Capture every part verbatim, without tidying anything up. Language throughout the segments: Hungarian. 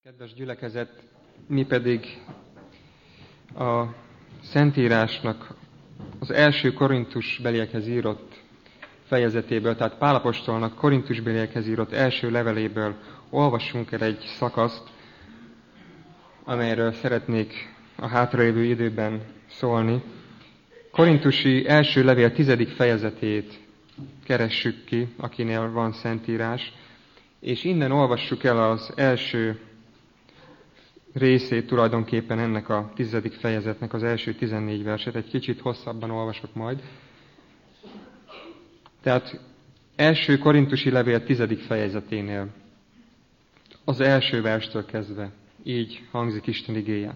Kedves gyülekezet, mi pedig a Szentírásnak az első Korintus beliekhez írott fejezetéből, tehát Pál apostolnak Korintus beliekhez írott első leveléből olvassunk el egy szakaszt, amelyről szeretnék a hátralévő időben szólni. Korintusi első levél tizedik fejezetét keressük ki, akinél van Szentírás, és innen olvassuk el az első részét tulajdonképpen ennek a tizedik fejezetnek, az első tizennégy verset, egy kicsit hosszabban olvasok majd. Tehát első Korintusi levél tizedik fejezeténél, az első verstől kezdve, így hangzik Isten igéje.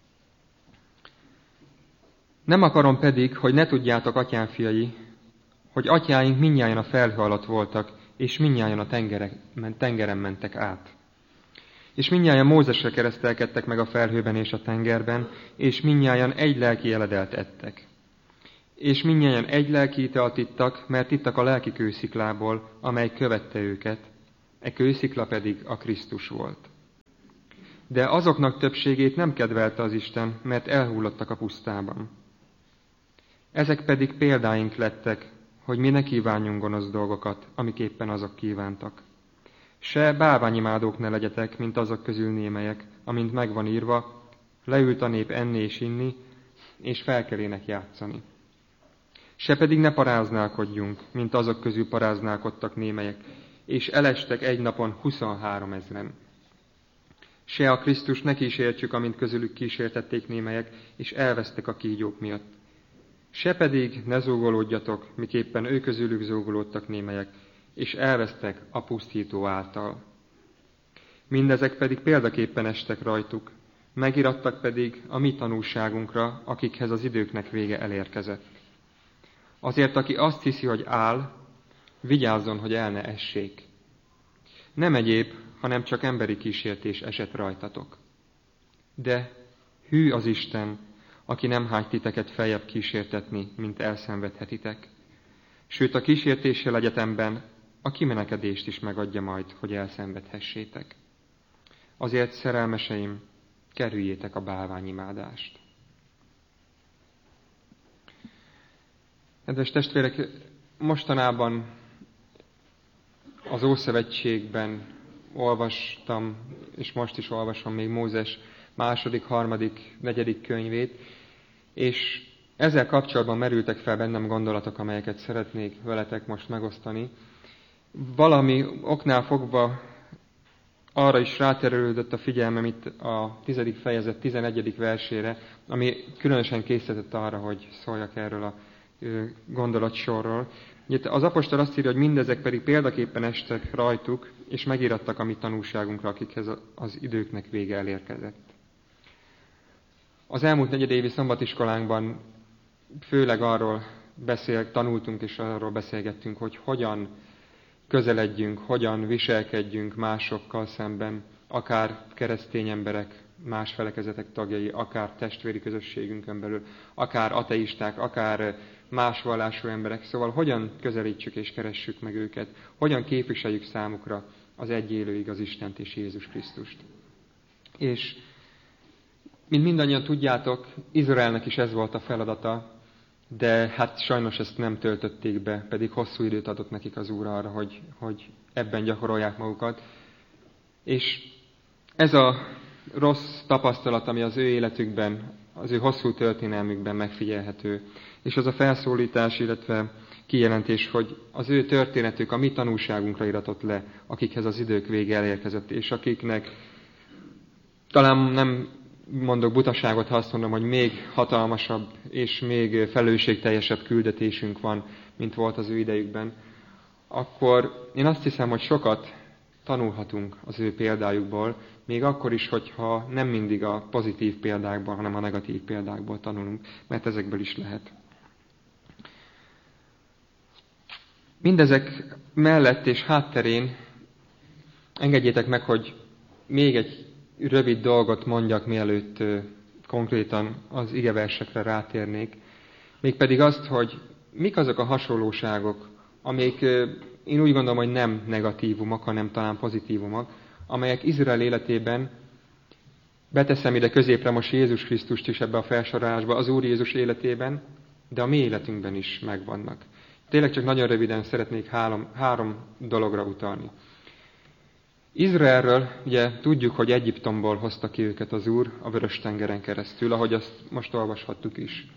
Nem akarom pedig, hogy ne tudjátok, atyám fiai, hogy atyáink mindnyájan a felhő alatt voltak, és mindnyájan a tengeren, tengeren mentek át. És mindnyájan Mózesre keresztelkedtek meg a felhőben és a tengerben, és mindnyájan egy lelki eledelt ettek. És mindnyájan egy lelki italt ittak, mert ittak a lelki kősziklából, amely követte őket, e kőszikla pedig a Krisztus volt. De azoknak többségét nem kedvelte az Isten, mert elhullottak a pusztában. Ezek pedig példáink lettek, hogy mi ne kívánjunk gonosz dolgokat, amiképpen azok kívántak. Se bálványimádók ne legyetek, mint azok közül némelyek, amint megvan írva, leült a nép enni és inni, és felkelének játszani. Se pedig ne paráználkodjunk, mint azok közül paráználkodtak némelyek, és elestek egy napon huszonhárom ezren. Se a Krisztus ne kísértsük, amint közülük kísértették némelyek, és elvesztek a kígyók miatt. Se pedig ne zúgolódjatok, miképpen ő közülük zúgolódtak némelyek, és elvesztek a pusztító által. Mindezek pedig példaképpen estek rajtuk, megirattak pedig a mi tanúságunkra, akikhez az időknek vége elérkezett. Azért, aki azt hiszi, hogy áll, vigyázzon, hogy el ne essék. Nem egyéb, hanem csak emberi kísértés esett rajtatok. De hű az Isten, aki nem hagy titeket feljebb kísértetni, mint elszenvedhetitek. Sőt, a kísértéssel egyetemben a kimenekedést is megadja majd, hogy elszenvedhessétek. Azért, szerelmeseim, kerüljétek a bálványimádást. Kedves testvérek, mostanában az Ószövetségben olvastam, és most is olvasom még Mózes második, harmadik, negyedik könyvét, és ezzel kapcsolatban merültek fel bennem gondolatok, amelyeket szeretnék veletek most megosztani. Valami oknál fogva arra is ráterülődött a figyelmem itt a tizedik fejezet tizenegyedik versére, ami különösen készített arra, hogy szóljak erről a gondolatsorról. Itt az apostol azt írja, hogy mindezek pedig példaképpen estek rajtuk, és megirattak a mi tanúságunkra, akikhez az időknek vége elérkezett. Az elmúlt negyedévi szombatiskolánkban főleg arról beszél, tanultunk és arról beszélgettünk, hogy hogyan közeledjünk, hogyan viselkedjünk másokkal szemben, akár keresztény emberek, más felekezetek tagjai, akár testvéri közösségünkön belül, akár ateisták, akár más vallású emberek. Szóval hogyan közelítsük és keressük meg őket, hogyan képviseljük számukra az egy élő igaz Istent és Jézus Krisztust. És mint mindannyian tudjátok, Izraelnek is ez volt a feladata, de hát sajnos ezt nem töltötték be, pedig hosszú időt adott nekik az Úr arra, hogy, hogy ebben gyakorolják magukat. És ez a rossz tapasztalat, ami az ő életükben, az ő hosszú történelmükben megfigyelhető, és az a felszólítás, illetve kijelentés, hogy az ő történetük a mi tanúságunkra iratott le, akikhez az idők vége elérkezett, és akiknek talán nem mondok butaságot, ha azt mondom, hogy még hatalmasabb és még felelősségteljesebb küldetésünk van, mint volt az ő idejükben, akkor én azt hiszem, hogy sokat tanulhatunk az ő példájukból, még akkor is, hogyha nem mindig a pozitív példákból, hanem a negatív példákból tanulunk, mert ezekből is lehet. Mindezek mellett és hátterén engedjétek meg, hogy még egy rövid dolgot mondjak, mielőtt konkrétan az igeversekre rátérnék. Mégpedig azt, hogy mik azok a hasonlóságok, amik én úgy gondolom, hogy nem negatívumok, hanem talán pozitívumok, amelyek Izrael életében Beteszem ide középre most Jézus Krisztust is ebbe a felsorolásba, az Úr Jézus életében, de a mi életünkben is megvannak. Tényleg csak nagyon röviden szeretnék három, három dologra utalni. Izraelről ugye tudjuk, hogy Egyiptomból hozta ki őket az Úr a Vörös-tengeren keresztül, ahogy azt most olvashattuk is.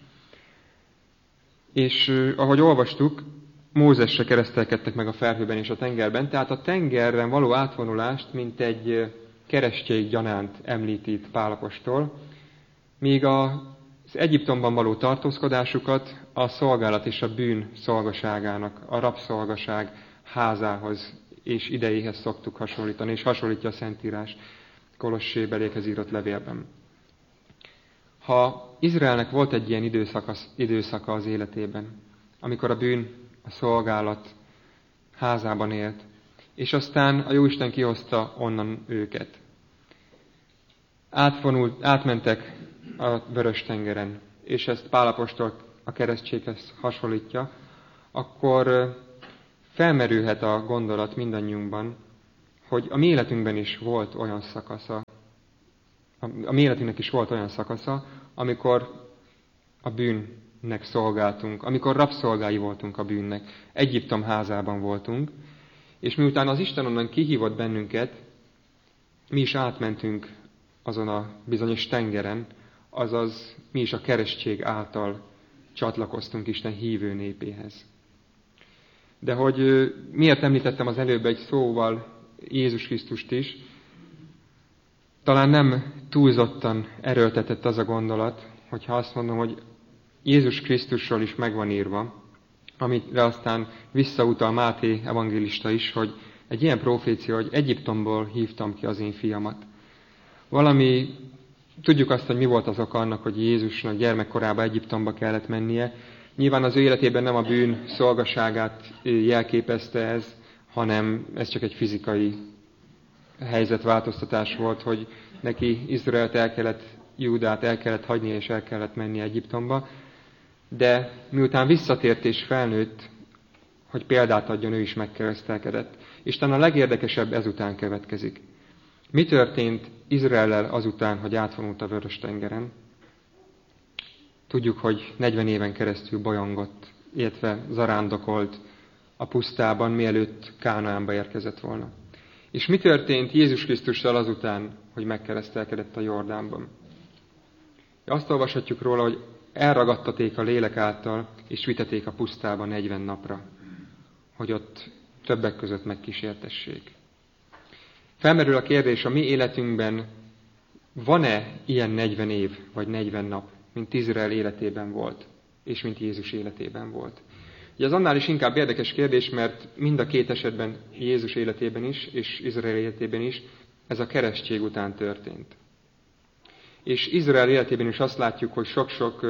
És uh, ahogy olvastuk, Mózesre keresztelkedtek meg a felhőben és a tengerben, tehát a tengeren való átvonulást, mint egy keresztség gyanánt említi itt Pál apostol, míg az Egyiptomban való tartózkodásukat a szolgálat és a bűn szolgaságának, a rabszolgaság házához és idejéhez szoktuk hasonlítani, és hasonlítja a Szentírás Kolossébelékhez írott levélben. Ha Izraelnek volt egy ilyen időszaka, időszaka az életében, amikor a bűn, a szolgálat házában élt, és aztán a Jóisten kihozta onnan őket. Átfonult, átmentek a Vörös-tengeren, és ezt Pál apostol a keresztséghez hasonlítja, akkor felmerülhet a gondolat mindannyiunkban, hogy a mi életünkben is volt olyan szakasza, a mi életünknek is volt olyan szakasza, amikor a bűnnek szolgáltunk, amikor rabszolgái voltunk a bűnnek, Egyiptom házában voltunk, és miután az Isten onnan kihívott bennünket, mi is átmentünk azon a bizonyos tengeren, azaz mi is a keresztség által csatlakoztunk Isten hívő népéhez. De hogy miért említettem az előbb egy szóval Jézus Krisztust is, talán nem túlzottan erőltetett az a gondolat, hogyha azt mondom, hogy Jézus Krisztusról is megvan írva, amire aztán visszautal Máté evangélista is, hogy egy ilyen profécia, hogy Egyiptomból hívtam ki az én fiamat. Valami, tudjuk azt, hogy mi volt az oka annak, hogy Jézusnak gyermekkorában Egyiptomba kellett mennie. Nyilván az ő életében nem a bűn szolgaságát jelképezte ez, hanem ez csak egy fizikai helyzetváltoztatás volt, hogy neki Izraelt el kellett, Júdát el kellett hagynia, és el kellett menni Egyiptomba. De miután visszatért és felnőtt, hogy példát adjon, ő is megkeresztelkedett. Isten a legérdekesebb ezután következik. Mi történt Izraellel azután, hogy átvonult a Vörös-tengeren? Tudjuk, hogy negyven éven keresztül bolyongott, illetve zarándokolt a pusztában, mielőtt Kánaánba érkezett volna. És mi történt Jézus Krisztussal azután, hogy megkeresztelkedett a Jordánban? Azt olvashatjuk róla, hogy elragadtaték a lélek által, és viteték a pusztába negyven napra, hogy ott többek között megkísértessék. Felmerül a kérdés, a mi életünkben van-e ilyen negyven év, vagy negyven nap, mint Izrael életében volt, és mint Jézus életében volt? Ugye ez annál is inkább érdekes kérdés, mert mind a két esetben, Jézus életében is, és Izrael életében is, ez a keresztség után történt. És Izrael életében is azt látjuk, hogy sok-sok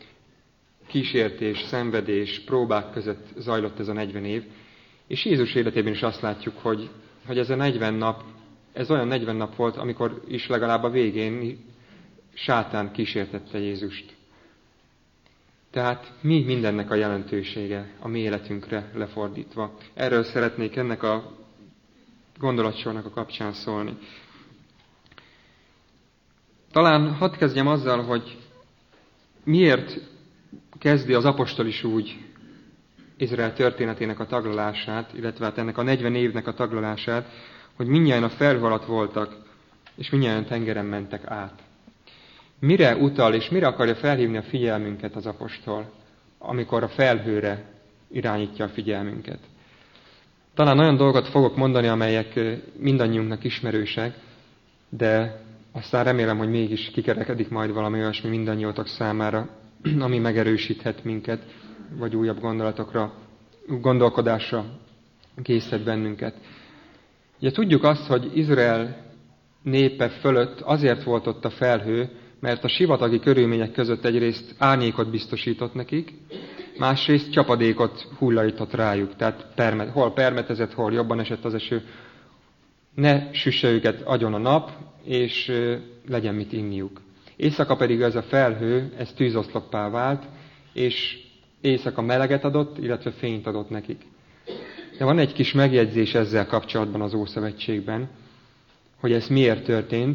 kísértés, szenvedés, próbák között zajlott ez a negyven év, és Jézus életében is azt látjuk, hogy, hogy ez a negyven nap, ez olyan negyven nap volt, amikor is legalább a végén sátán kísértette Jézust. Tehát mi mindennek a jelentősége a mi életünkre lefordítva? Erről szeretnék ennek a gondolatsornak a kapcsán szólni. Talán hadd kezdjem azzal, hogy miért kezdi az apostol is úgy Izrael történetének a taglalását, illetve hát ennek a negyven évnek a taglalását, hogy mindnyájan a felhő alatt voltak, és mindnyájan tengeren mentek át. Mire utal, és mire akarja felhívni a figyelmünket az apostol, amikor a felhőre irányítja a figyelmünket? Talán olyan dolgot fogok mondani, amelyek mindannyiunknak ismerősek, de aztán remélem, hogy mégis kikerekedik majd valami olyasmi mindannyiótok számára, ami megerősíthet minket, vagy újabb gondolatokra, gondolkodásra készít bennünket. Ugye tudjuk azt, hogy Izrael népe fölött azért volt ott a felhő, mert a sivatagi körülmények között egyrészt árnyékot biztosított nekik, másrészt csapadékot hullajtott rájuk, tehát permet, hol permetezett, hol jobban esett az eső. Ne süsse őket agyon a nap, és legyen mit inniuk. Éjszaka pedig ez a felhő, ez tűzoszloppá vált, és éjszaka meleget adott, illetve fényt adott nekik. De van egy kis megjegyzés ezzel kapcsolatban az Ószövetségben, hogy ez miért történt,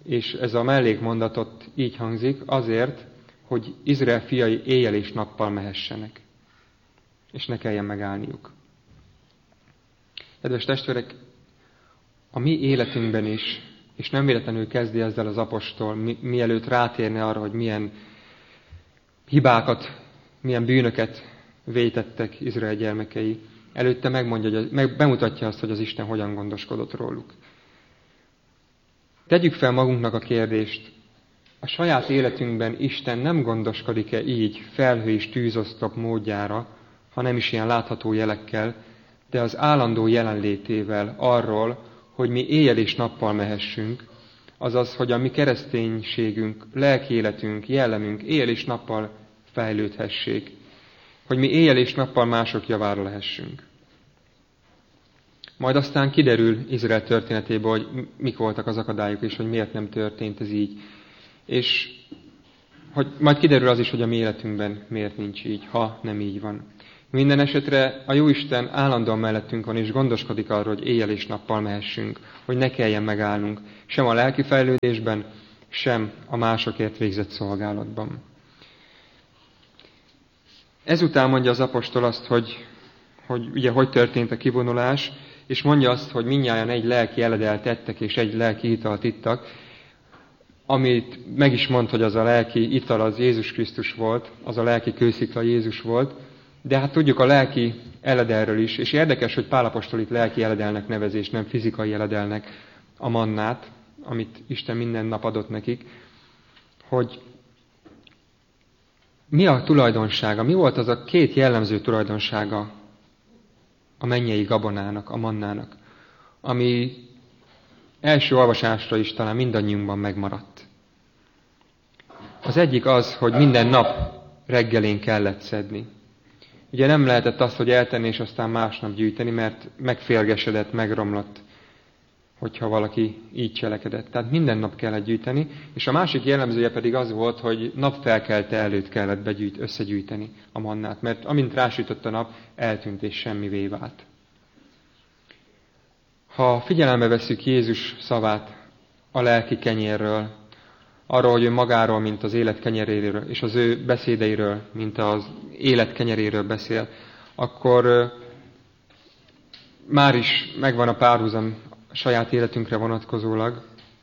És ez a mellékmondatot így hangzik, azért, hogy Izrael fiai éjjel és nappal mehessenek, és ne kelljen megállniuk. Kedves testvérek, a mi életünkben is, és nem véletlenül kezdi ezzel az apostol, mi, mielőtt rátérne arra, hogy milyen hibákat, milyen bűnöket vétettek Izrael gyermekei, előtte megmondja, hogy, meg bemutatja azt, hogy az Isten hogyan gondoskodott róluk. Tegyük fel magunknak a kérdést, a saját életünkben Isten nem gondoskodik-e így felhő és tűzoszlop módjára, ha nem is ilyen látható jelekkel, de az állandó jelenlétével arról, hogy mi éjjel és nappal mehessünk, azaz, hogy a mi kereszténységünk, lelkiéletünk, jellemünk éjjel és nappal fejlődhessék, hogy mi éjjel és nappal mások javára lehessünk. Majd aztán kiderül Izrael történetéből, hogy mik voltak az akadályok, és hogy miért nem történt ez így. És hogy majd kiderül az is, hogy a mi életünkben miért nincs így, ha nem így van. Minden esetre a Jóisten állandóan mellettünk van, és gondoskodik arról, hogy éjjel és nappal mehessünk, hogy ne kelljen megállnunk, sem a lelki fejlődésben, sem a másokért végzett szolgálatban. Ezután mondja az apostol azt, hogy, hogy ugye hogy történt a kivonulás, és mondja azt, hogy mindnyájan egy lelki eledelt ettek, és egy lelki italt ittak, amit meg is mond, hogy az a lelki ital az Jézus Krisztus volt, az a lelki kőszikla Jézus volt, de hát tudjuk a lelki eledelről is, és érdekes, hogy Pál apostol itt lelki eledelnek nevezi, és nem fizikai eledelnek a mannát, amit Isten minden nap adott nekik, hogy mi a tulajdonsága, mi volt az a két jellemző tulajdonsága a mennyei gabonának, a mannának, ami első olvasásra is talán mindannyiunkban megmaradt. Az egyik az, hogy minden nap reggelén kellett szedni. Ugye nem lehetett azt, hogy eltenni és aztán másnap gyűjteni, mert megférgesedett, megromlott, hogyha valaki így cselekedett. Tehát minden nap kellett gyűjteni, és a másik jellemzője pedig az volt, hogy napfelkelte előtt kellett begyűjt, összegyűjteni a mannát, mert amint rásütött a nap, eltűnt és semmivé vált. Ha figyelembe vesszük Jézus szavát a lelki kenyérről, arról, hogy ő magáról, mint az élet kenyeréről, és az ő beszédeiről, mint az élet kenyeréről beszél, akkor már is megvan a párhuzam a saját életünkre vonatkozólag,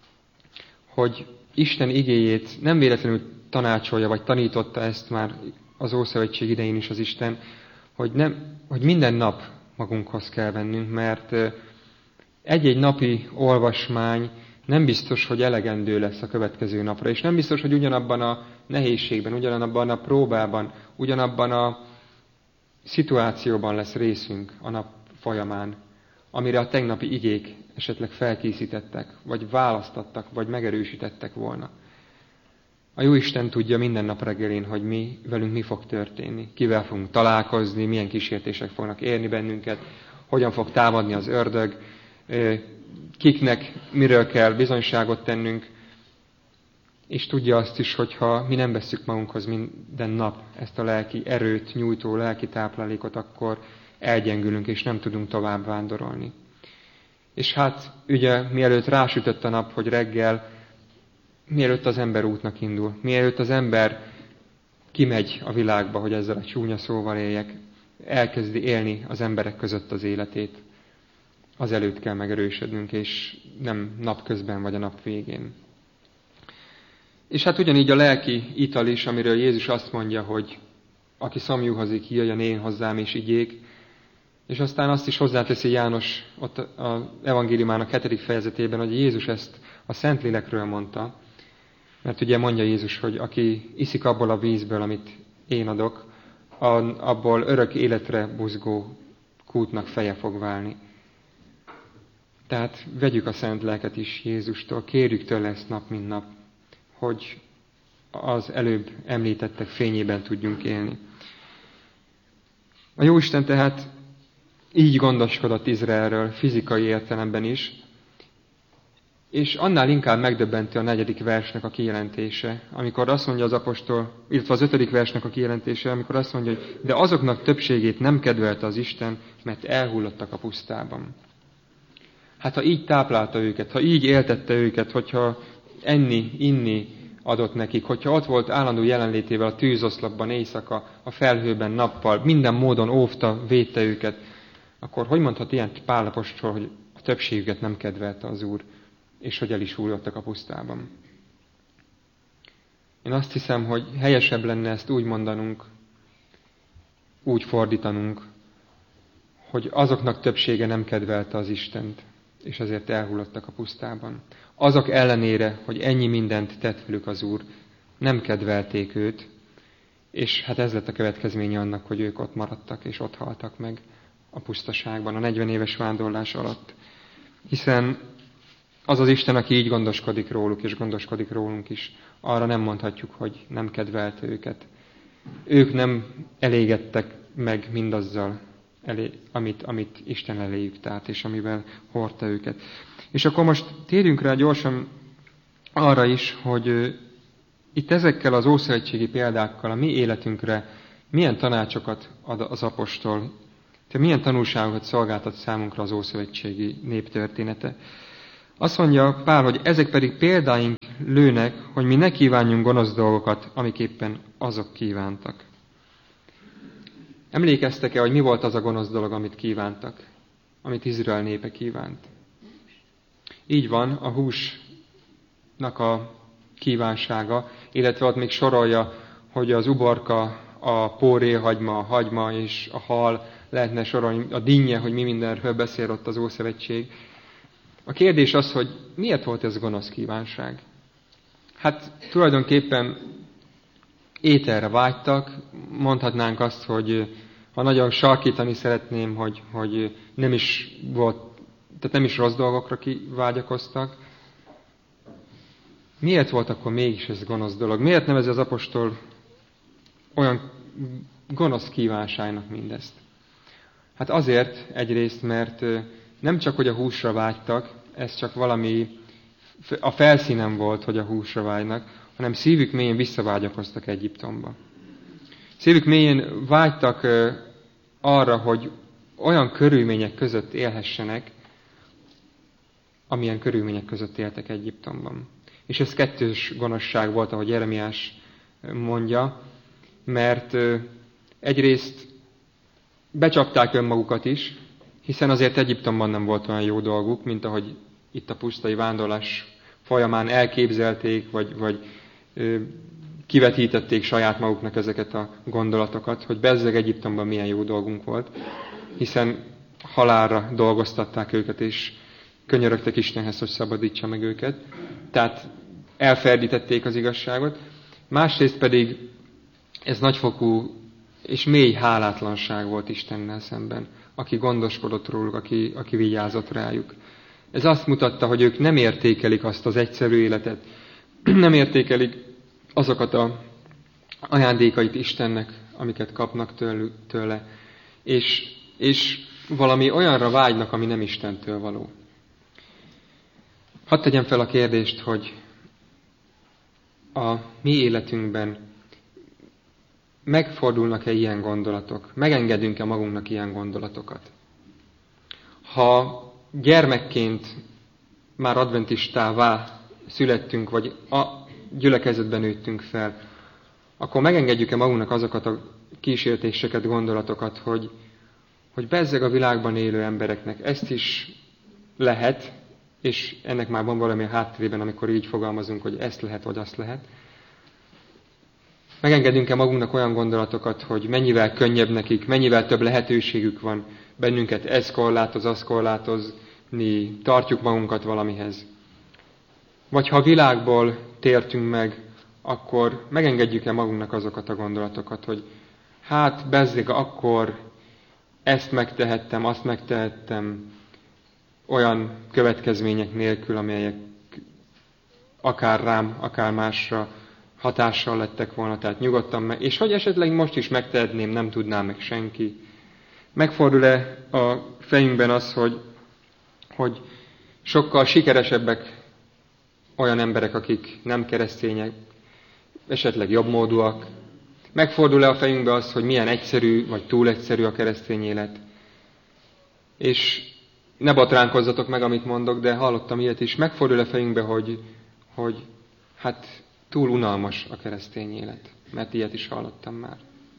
hogy Isten igéjét nem véletlenül tanácsolja, vagy tanította ezt már az Ószövetség idején is az Isten, hogy, nem, hogy minden nap magunkhoz kell vennünk, mert egy-egy napi olvasmány nem biztos, hogy elegendő lesz a következő napra, és nem biztos, hogy ugyanabban a nehézségben, ugyanabban a próbában, ugyanabban a szituációban lesz részünk a nap folyamán, amire a tegnapi igék esetleg felkészítettek, vagy választattak, vagy megerősítettek volna. A Jóisten tudja minden nap reggelén, hogy mi velünk mi fog történni, kivel fogunk találkozni, milyen kísértések fognak érni bennünket, hogyan fog támadni az ördög, kiknek miről kell bizonyságot tennünk, és tudja azt is, hogyha mi nem vesszük magunkhoz minden nap ezt a lelki erőt nyújtó lelki táplálékot, akkor elgyengülünk, és nem tudunk tovább vándorolni. És hát ugye mielőtt rásütött a nap, hogy reggel, mielőtt az ember útnak indul, mielőtt az ember kimegy a világba, hogy ezzel a csúnya szóval éljek, elkezdi élni az emberek között az életét, azelőtt kell megerősödnünk, és nem napközben vagy a nap végén. És hát ugyanígy a lelki ital is, amiről Jézus azt mondja, hogy aki szomjúhozik, jöjjön én hozzám és igyék, és aztán azt is hozzáteszi János ott az evangéliumának hetedik fejezetében, hogy Jézus ezt a Szentlélekről mondta, mert ugye mondja Jézus, hogy aki iszik abból a vízből, amit én adok, abból örök életre buzgó kútnak feje fog válni. Tehát vegyük a Szent Lelket is Jézustól, kérjük tőle ezt nap, mint nap, hogy az előbb említettek fényében tudjunk élni. A Jóisten tehát így gondoskodott Izraelről fizikai értelemben is, és annál inkább megdöbbentő a negyedik versnek a kijelentése, amikor azt mondja az apostol, illetve az ötödik versnek a kijelentése, amikor azt mondja, hogy de azoknak többségét nem kedvelte az Isten, mert elhullottak a pusztában. Hát ha így táplálta őket, ha így éltette őket, hogyha enni, inni adott nekik, hogyha ott volt állandó jelenlétével a tűzoszlopban éjszaka, a felhőben nappal, minden módon óvta, védte őket, akkor hogy mondhat ilyen Pál apostol, hogy a többségüket nem kedvelte az Úr, és hogy el is hullottak a pusztában? Én azt hiszem, hogy helyesebb lenne ezt úgy mondanunk, úgy fordítanunk, hogy azoknak többsége nem kedvelte az Istent, és ezért elhullottak a pusztában. Azok ellenére, hogy ennyi mindent tett velük az Úr, nem kedvelték őt, és hát ez lett a következménye annak, hogy ők ott maradtak, és ott haltak meg a pusztaságban, a negyven éves vándorlás alatt. Hiszen az az Isten, aki így gondoskodik róluk, és gondoskodik rólunk is, arra nem mondhatjuk, hogy nem kedvelte őket. Ők nem elégedtek meg mindazzal, elé, amit, amit Isten eléjük tárt, és amivel hordta őket. És akkor most térjünk rá gyorsan arra is, hogy uh, itt ezekkel az ószövetségi példákkal a mi életünkre milyen tanácsokat ad az apostol, tehát milyen tanulságokat szolgáltat számunkra az ószövetségi néptörténete. Azt mondja Pál, hogy ezek pedig példáink lőnek, hogy mi ne kívánjunk gonosz dolgokat, amiképpen azok kívántak. Emlékeztek-e, hogy mi volt az a gonosz dolog, amit kívántak? Amit Izrael népe kívánt? Így van, a húsnak a kívánsága, illetve ott még sorolja, hogy az uborka, a póréhagyma, a hagyma és a hal, lehetne sorolni, a dinnye, hogy mi mindenről beszél ott az Ószövetség. A kérdés az, hogy miért volt ez gonosz kívánság? Hát tulajdonképpen ételre vágytak, mondhatnánk azt, hogy ha nagyon sarkítani szeretném, hogy, hogy nem is volt, tehát nem is rossz dolgokra vágyakoztak. Miért volt akkor mégis ez gonosz dolog? Miért nevezi az apostol olyan gonosz kívánságnak mindezt? Hát azért egyrészt, mert nem csak, hogy a húsra vágytak, ez csak valami a felszínen volt, hogy a húsra vágynak, hanem szívük mélyén visszavágyakoztak Egyiptomba. Szívük mélyén vágytak arra, hogy olyan körülmények között élhessenek, amilyen körülmények között éltek Egyiptomban. És ez kettős gonoszság volt, ahogy Jeremiás mondja, mert egyrészt becsapták önmagukat is, hiszen azért Egyiptomban nem volt olyan jó dolguk, mint ahogy itt a pusztai vándorlás folyamán elképzelték, vagy, vagy ö, kivetítették saját maguknak ezeket a gondolatokat, hogy bezzeg Egyiptomban milyen jó dolgunk volt, hiszen halálra dolgoztatták őket, és könyörögtek Istenhez, hogy szabadítsa meg őket. Tehát elferdítették az igazságot. Másrészt pedig ez nagyfokú és mély hálátlanság volt Istennel szemben, aki gondoskodott róluk, aki, aki vigyázott rájuk. Ez azt mutatta, hogy ők nem értékelik azt az egyszerű életet, nem értékelik azokat az ajándékait Istennek, amiket kapnak tőlük, tőle, és, és valami olyanra vágynak, ami nem Istentől való. Hadd tegyem fel a kérdést, hogy a mi életünkben megfordulnak-e ilyen gondolatok? Megengedünk-e magunknak ilyen gondolatokat? Ha gyermekként már adventistává születtünk, vagy a gyülekezetben nőttünk fel, akkor megengedjük-e magunknak azokat a kísértéseket, gondolatokat, hogy, hogy bezzeg a világban élő embereknek ezt is lehet, és ennek már van valami a háttérében, amikor így fogalmazunk, hogy ezt lehet, vagy azt lehet. Megengedünk-e magunknak olyan gondolatokat, hogy mennyivel könnyebb nekik, mennyivel több lehetőségük van bennünket, ez korlátoz, az korlátozni, tartjuk magunkat valamihez. Vagy ha a világból tértünk meg, akkor megengedjük-e magunknak azokat a gondolatokat, hogy hát bezzeg akkor ezt megtehettem, azt megtehettem, olyan következmények nélkül, amelyek akár rám, akár másra hatással lettek volna, tehát nyugodtan meg, és hogy esetleg most is megtehetném, nem tudná meg senki. Megfordul-e a fejünkben az, hogy, hogy sokkal sikeresebbek olyan emberek, akik nem keresztények, esetleg jobbmódúak? Megfordul-e a fejünkbe az, hogy milyen egyszerű, vagy túl egyszerű a keresztény élet? És ne botránkozzatok meg, amit mondok, de hallottam ilyet is. Megfordul a fejünkbe, hogy, hogy hát túl unalmas a keresztény élet, mert ilyet is hallottam már.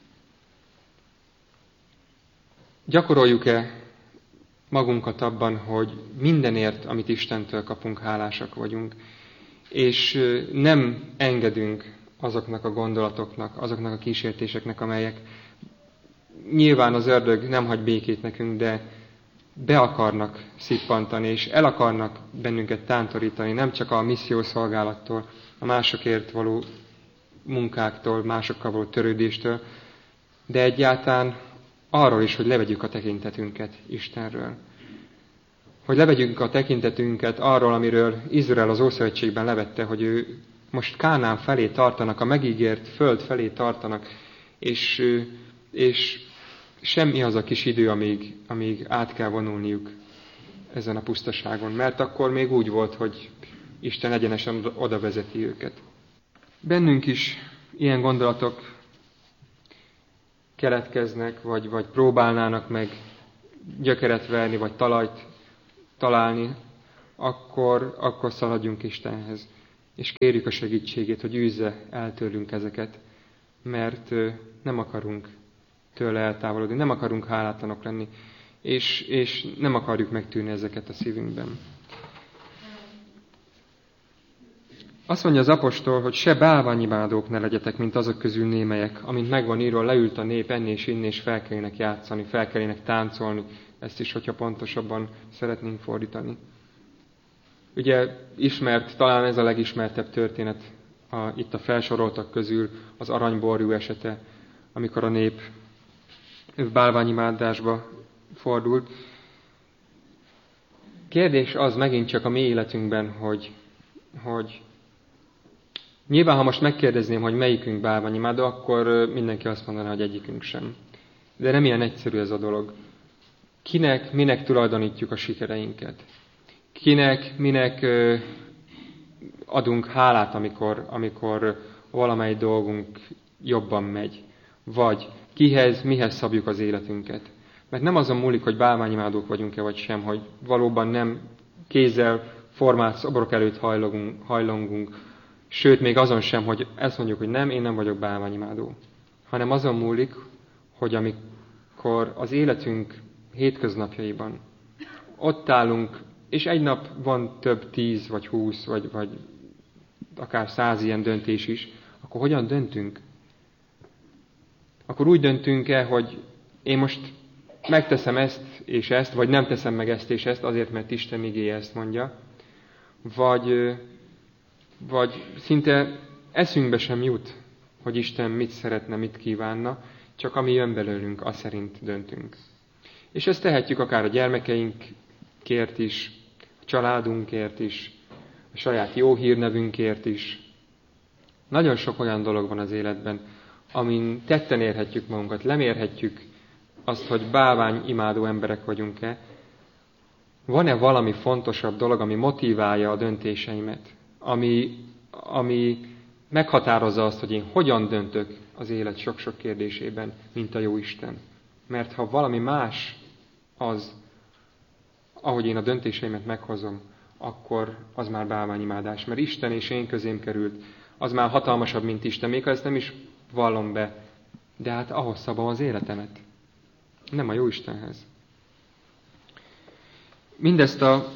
Gyakoroljuk-e magunkat abban, hogy mindenért, amit Istentől kapunk, hálásak vagyunk, és nem engedünk azoknak a gondolatoknak, azoknak a kísértéseknek, amelyek nyilván az ördög nem hagy békét nekünk, de be akarnak szippantani, és el akarnak bennünket tántorítani, nem csak a missziószolgálattól, a másokért való munkáktól, másokkal való törődéstől, de egyáltalán arról is, hogy levegyük a tekintetünket Istenről. Hogy levegyünk a tekintetünket arról, amiről Izrael az Ószövetségben levette, hogy ő most Kánán felé tartanak, a megígért föld felé tartanak, és, és semmi az a kis idő, amíg, amíg át kell vonulniuk ezen a pusztaságon, mert akkor még úgy volt, hogy Isten egyenesen oda vezeti őket. Bennünk is ilyen gondolatok keletkeznek, vagy, vagy próbálnának meg gyökeret verni, vagy talajt találni, akkor, akkor szaladjunk Istenhez, és kérjük a segítségét, hogy űzze el tőlünk ezeket, mert nem akarunk tőle eltávolodni, nem akarunk hálátlanok lenni, és, és nem akarjuk megtűrni ezeket a szívünkben. Azt mondja az apostol, hogy se bálványimádók ne legyetek, mint azok közül némelyek, amint megvan írva, leült a nép enni és inni, és fel kellének játszani, fel kellének táncolni, ezt is, hogyha pontosabban szeretnénk fordítani. Ugye ismert, talán ez a legismertebb történet a, itt a felsoroltak közül, az aranyborjú esete, amikor a nép bálványimádásba fordult. Kérdés az megint csak a mi életünkben, hogy, hogy nyilván, ha most megkérdezném, hogy melyikünk bálványimádó, akkor mindenki azt mondaná, hogy egyikünk sem. De nem ilyen egyszerű ez a dolog. Kinek, minek tulajdonítjuk a sikereinket? Kinek, minek ö, adunk hálát, amikor, amikor valamely dolgunk jobban megy? Vagy kihez, mihez szabjuk az életünket? Mert nem azon múlik, hogy bálványimádók vagyunk-e vagy sem, hogy valóban nem kézzel formált szobrok előtt hajlongunk, hajlongunk, sőt, még azon sem, hogy ezt mondjuk, hogy nem, én nem vagyok bálványimádó. Hanem azon múlik, hogy amikor az életünk hétköznapjaiban ott állunk, és egy nap van több tíz, vagy húsz, vagy, vagy akár száz ilyen döntés is, akkor hogyan döntünk? Akkor úgy döntünk-e, hogy én most megteszem ezt és ezt, vagy nem teszem meg ezt és ezt, azért, mert Isten igéje ezt mondja, vagy, vagy szinte eszünkbe sem jut, hogy Isten mit szeretne, mit kívánna, csak ami jön belőlünk, az szerint döntünk. És ezt tehetjük akár a gyermekeinkért is, a családunkért is, a saját jó hírnevünkért is. Nagyon sok olyan dolog van az életben, amin tetten érhetjük magunkat, lemérhetjük azt, hogy bálványimádó emberek vagyunk-e. Van-e valami fontosabb dolog, ami motiválja a döntéseimet, ami, ami meghatározza azt, hogy én hogyan döntök az élet sok-sok kérdésében, mint a jó Isten. Mert ha valami más az, ahogy én a döntéseimet meghozom, akkor az már bálványimádás. Mert Isten és én közém került, az már hatalmasabb, mint Isten. Még ha ezt nem is vallom be, de hát ahhoz szabom az életemet. Nem a jó Istenhez. Mindezt a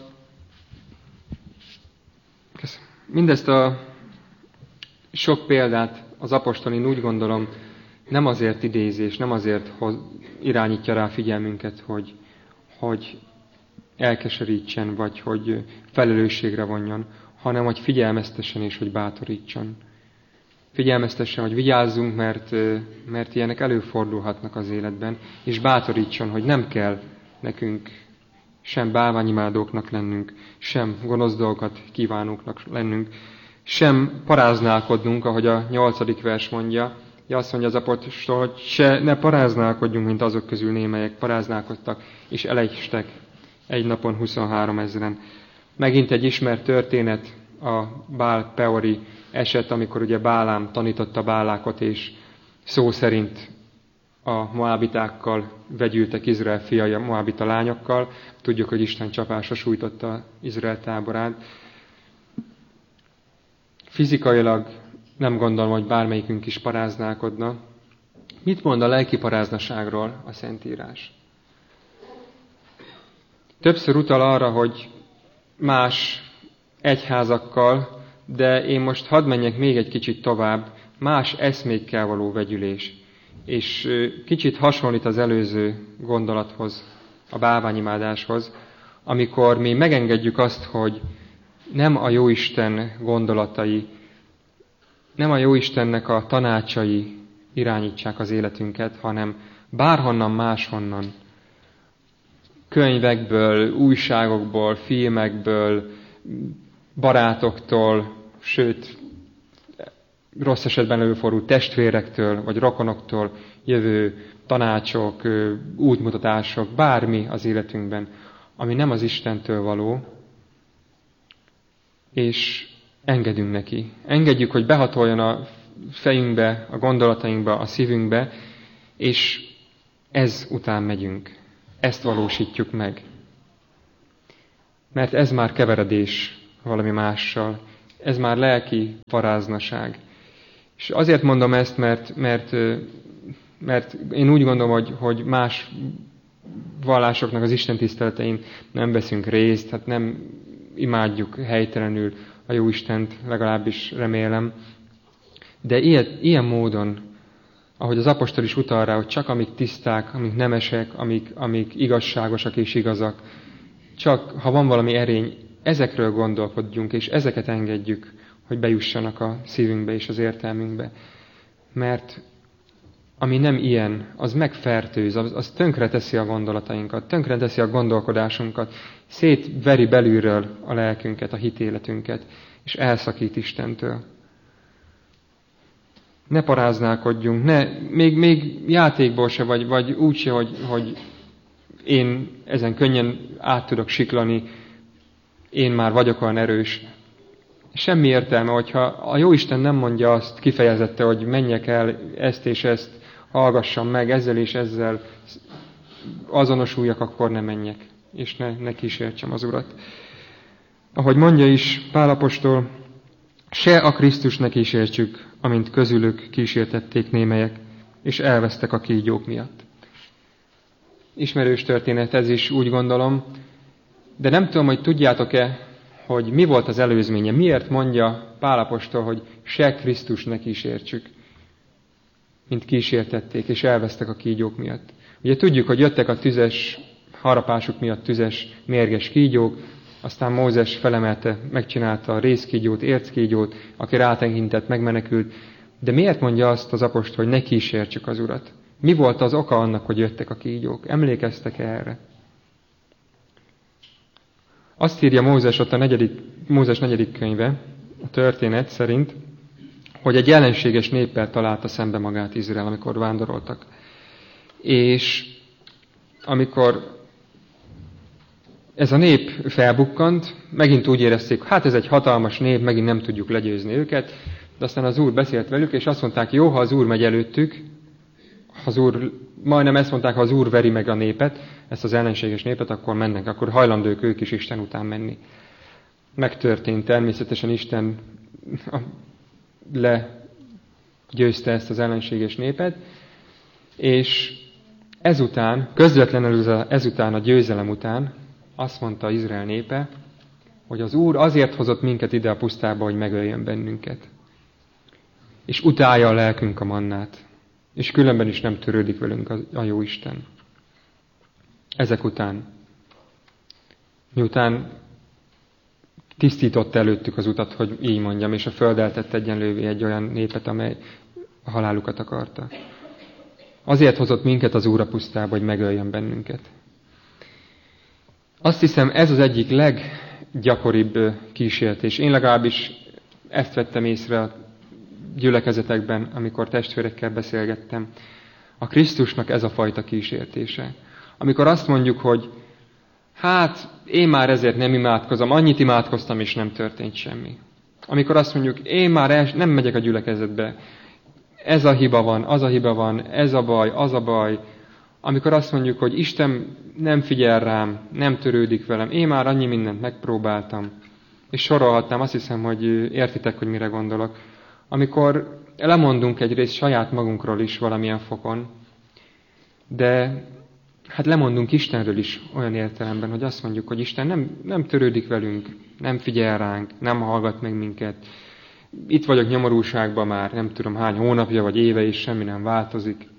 mindezt a sok példát az apostol, én úgy gondolom, nem azért idézés, nem azért irányítja rá figyelmünket, hogy, hogy elkeserítsen, vagy hogy felelősségre vonjon, hanem hogy figyelmeztessen és hogy bátorítson. Figyelmeztessen, hogy vigyázzunk, mert, mert ilyenek előfordulhatnak az életben, és bátorítson, hogy nem kell nekünk sem bálványimádóknak lennünk, sem gonosz dolgokat kívánóknak lennünk, sem paráználkodnunk, ahogy a nyolcadik vers mondja. Ja, azt mondja az apostol, hogy se ne paráználkodjunk, mint azok közül némelyek paráználkodtak, és elestek egy napon huszonhárom ezren. Megint egy ismert történet, a Bál Peori eset, amikor ugye Bálám tanította Bálákot, és szó szerint a moábitákkal vegyültek Izrael fiai a moábita lányokkal. Tudjuk, hogy Isten csapása sújtotta Izrael táborát. fizikailag nem gondolom, hogy bármelyikünk is paráználkodna. Mit mond a lelki paráznaságról a Szentírás? Többször utal arra, hogy más egyházakkal, de én most hadd menjek még egy kicsit tovább, más eszmékkel való vegyülés. És kicsit hasonlít az előző gondolathoz, a bálványimádáshoz, amikor mi megengedjük azt, hogy nem a Jóisten gondolatai, nem a Jóistennek a tanácsai irányítsák az életünket, hanem bárhonnan máshonnan, könyvekből, újságokból, filmekből, barátoktól, sőt, rossz esetben előforduló testvérektől, vagy rokonoktól jövő tanácsok, útmutatások, bármi az életünkben, ami nem az Istentől való, és engedünk neki. Engedjük, hogy behatoljon a fejünkbe, a gondolatainkba, a szívünkbe, és ez után megyünk. Ezt valósítjuk meg. Mert ez már keveredés valami mással. Ez már lelki paráznaság. És azért mondom ezt, mert, mert, mert én úgy gondolom, hogy, hogy más vallásoknak az istentiszteletein nem veszünk részt, hát nem imádjuk helytelenül a Jóistent, legalábbis remélem. De ilyen, ilyen módon, ahogy az apostol is utal rá, hogy csak amik tiszták, amik nemesek, amik, amik igazságosak és igazak, csak ha van valami erény, ezekről gondolkodjunk, és ezeket engedjük, hogy bejussanak a szívünkbe és az értelmünkbe. Mert ami nem ilyen, az megfertőz, az, az tönkreteszi a gondolatainkat, tönkreteszi a gondolkodásunkat, szétveri belülről a lelkünket, a hitéletünket, és elszakít Istentől. Ne paráználkodjunk, ne, még, még játékból se, vagy, vagy úgy se, hogy, hogy én ezen könnyen át tudok siklani, én már vagyok olyan erős. Semmi értelme, hogyha a Jóisten nem mondja azt kifejezette, hogy menjek el ezt és ezt, hallgassam meg, ezzel és ezzel azonosuljak, akkor ne menjek, és ne, ne kísértsem az Urat. Ahogy mondja is Pál apostol, se a Krisztus ne kísértsük, amint közülük kísértették némelyek, és elvesztek a kígyók miatt. Ismerős történet ez is, úgy gondolom, de nem tudom, hogy tudjátok-e, hogy mi volt az előzménye. Miért mondja Pál apostol, hogy se Krisztus ne kísértsük, mint kísértették, és elvesztek a kígyók miatt. Ugye tudjuk, hogy jöttek a tüzes, harapásuk miatt tüzes, mérges kígyók, aztán Mózes felemelte, megcsinálta a rézkígyót, érckígyót, aki rátekintett, megmenekült. De miért mondja azt az apostol, hogy ne kísértsük az Urat? Mi volt az oka annak, hogy jöttek a kígyók? Emlékeztek erre? Azt írja Mózes ott a negyedik, Mózes negyedik könyve, a történet szerint, hogy egy ellenséges néppel találta szembe magát Izrael, amikor vándoroltak. És amikor ez a nép felbukkant, megint úgy érezték, hát ez egy hatalmas nép, megint nem tudjuk legyőzni őket, de aztán az Úr beszélt velük, és azt mondták, jó, ha az Úr megy előttük, az Úr, majdnem ezt mondták, ha az Úr veri meg a népet, ezt az ellenséges népet, akkor mennek, akkor hajlandók ők is Isten után menni. Megtörtént természetesen, Isten legyőzte ezt az ellenséges népet, és ezután, közvetlenül ezután, a győzelem után azt mondta Izrael népe, hogy az Úr azért hozott minket ide a pusztába, hogy megöljön bennünket. És utálja a lelkünk a mannát. És különben is nem törődik velünk a jó Isten. Ezek után, miután tisztított előttük az utat, hogy így mondjam, és a földdel tett egyenlővé egy olyan népet, amely a halálukat akarta. Azért hozott minket az Úr a pusztába, hogy megöljön bennünket. Azt hiszem, ez az egyik leggyakoribb kísértés. Én legalábbis ezt vettem észre a gyülekezetekben, amikor testvérekkel beszélgettem. A Krisztusnak ez a fajta kísértése. Amikor azt mondjuk, hogy hát én már ezért nem imádkozom, annyit imádkoztam, és nem történt semmi. Amikor azt mondjuk, én már el, nem megyek a gyülekezetbe, ez a hiba van, az a hiba van, ez a baj, az a baj. Amikor azt mondjuk, hogy Isten nem figyel rám, nem törődik velem, én már annyi mindent megpróbáltam. És sorolhatnám, azt hiszem, hogy értitek, hogy mire gondolok. Amikor lemondunk egyrészt saját magunkról is valamilyen fokon, de hát lemondunk Istenről is olyan értelemben, hogy azt mondjuk, hogy Isten nem, nem törődik velünk, nem figyel ránk, nem hallgat meg minket. Itt vagyok nyomorúságban már, nem tudom hány hónapja vagy éve, és semmi nem változik.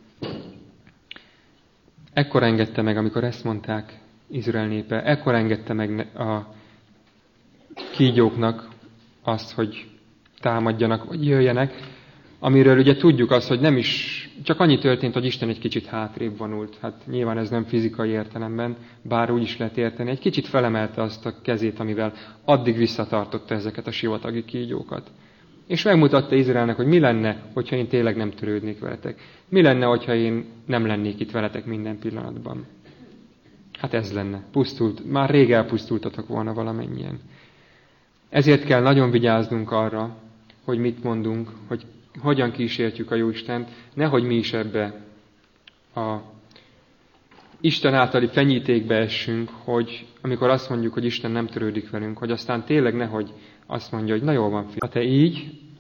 Ekkor engedte meg, amikor ezt mondták Izrael népe, ekkor engedte meg a kígyóknak azt, hogy támadjanak, vagy jöjjenek, amiről ugye tudjuk azt, hogy nem is, csak annyi történt, hogy Isten egy kicsit hátrébb vonult. Hát nyilván ez nem fizikai értelemben, bár úgy is lehet érteni. Egy kicsit felemelte azt a kezét, amivel addig visszatartotta ezeket a sivatagi kígyókat. És megmutatta Izraelnek, hogy mi lenne, hogyha én tényleg nem törődnék veletek. Mi lenne, hogyha én nem lennék itt veletek minden pillanatban. Hát ez lenne. Pusztult, már rég elpusztultatok volna valamennyien. Ezért kell nagyon vigyáznunk arra, hogy mit mondunk, hogy hogyan kísértjük a Jóistent, nehogy mi is ebbe a Isten általi fenyítékbe essünk, hogy amikor azt mondjuk, hogy Isten nem törődik velünk, hogy aztán tényleg nehogy azt mondja, hogy na jól van, fiam, ha te így